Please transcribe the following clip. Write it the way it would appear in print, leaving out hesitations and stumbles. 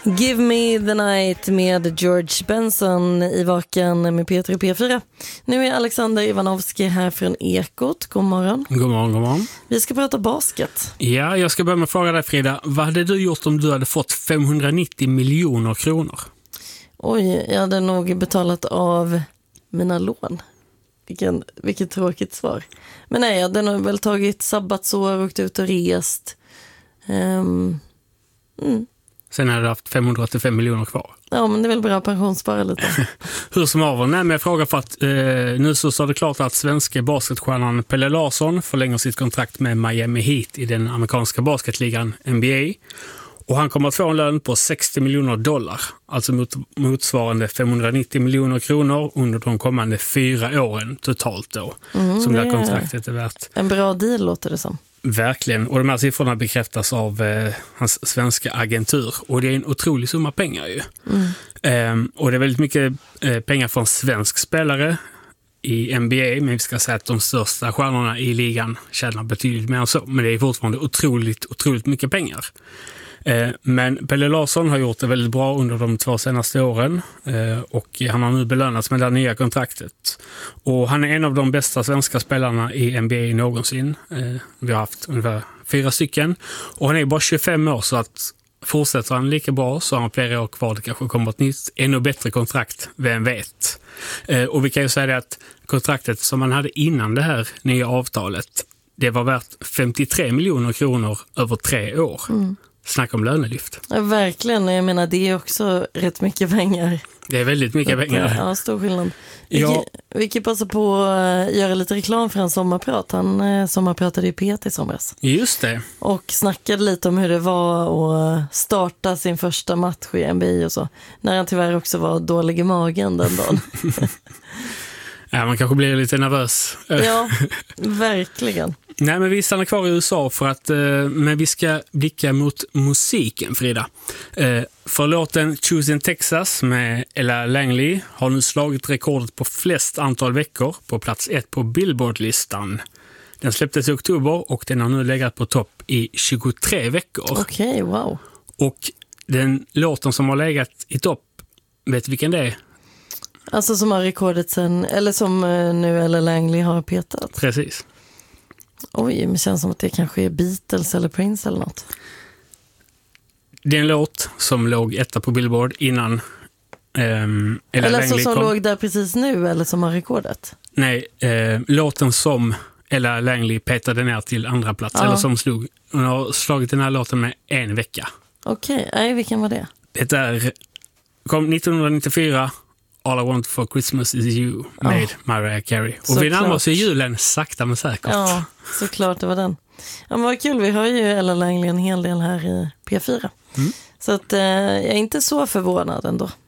Give me the night med George Benson i Vaken med Peter och P4. Nu är Alexander Ivanovski här från Ekot. God morgon. God morgon, god morgon. Vi ska prata basket. Ja, jag ska börja med att fråga dig, Frida. Vad hade du gjort om du hade fått 590 miljoner kronor? Oj, jag hade nog betalat av mina lån. Vilket tråkigt svar. Men nej, jag hade nog väl tagit sabbatsår, åkt ut och rest. Sen hade du haft 585 miljoner kvar. Ja, men det är väl bra att pensionsspara lite. Hur som haver, nej, men jag frågar för att nu så står det klart att svenska basketstjärnan Pelle Larsson förlänger sitt kontrakt med Miami Heat i den amerikanska basketligan NBA. Och han kommer att få en lön på $60 miljoner, alltså motsvarande 590 miljoner kronor under de kommande 4 åren totalt då, som det här kontraktet är värt. En bra deal låter det som. Verkligen, och de här siffrorna bekräftas av hans svenska agentur, och det är en otrolig summa pengar ju. Och det är väldigt mycket pengar för en svensk spelare i NBA, men vi ska säga att de största stjärnorna i ligan tjänar betydligt mer än så, men det är fortfarande otroligt mycket pengar. Men Pelle Larsson har gjort det väldigt bra under de 2 senaste åren, och han har nu belönats med det nya kontraktet. Och han är en av de bästa svenska spelarna i NBA någonsin. Vi har haft ungefär 4 stycken, och han är bara 25 år, så att fortsätter han lika bra så har han flera år kvar. Det kanske kommer ett nytt, ännu bättre kontrakt, vem vet. Och vi kan ju säga det att kontraktet som han hade innan det här nya avtalet, det var värt 53 miljoner kronor över 3 år. Snacka om lönelyft. Ja, verkligen. Jag menar, det är också rätt mycket pengar. Det är väldigt mycket pengar. Ja, stor skillnad. Ja. Vi kan passa på att göra lite reklam för hans sommarprat. Han sommarpratade i P1 i somras. Just det. Och snackade lite om hur det var att starta sin första match i NBA och så. När han tyvärr också var dålig i magen den dagen. Ja, man kanske blir lite nervös. Ja, verkligen. Nej, men vi stannar kvar i USA för att men vi ska blicka mot musiken, Frida. För låten Choose in Texas med Ella Langley har nu slagit rekordet på flest antal veckor på plats 1 på Billboard-listan. Den släpptes i oktober och den har nu legat på topp i 23 veckor. Okej, wow. Och den låten som har legat i topp, vet du vilken det är? Alltså som har rekordet sen, eller som nu Ella Langley har petat. Precis. Oj, men det känns som att det kanske är Beatles eller Prince eller något. Det är en låt som låg 1 på Billboard innan eller så som låg där precis nu, eller som har rekordet. Nej, låten som Ella Langley petade ner till andra plats, eller som hon har slagit den här låten med 1 vecka. Okej, nej, vilken var det? Det kom 1994, All I Want for Christmas is You med Mariah Carey. Och vi närmar oss i julen sakta men säkert. Ja, såklart det var den. Ja, men vad kul, vi har ju Ella Langley en hel del här i P4. Så att jag är inte så förvånad ändå.